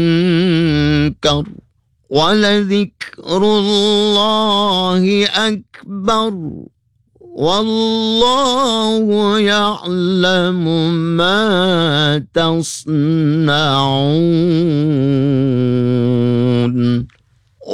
منكر ولذكر الله أكبر والله يعلم ما تصنعون.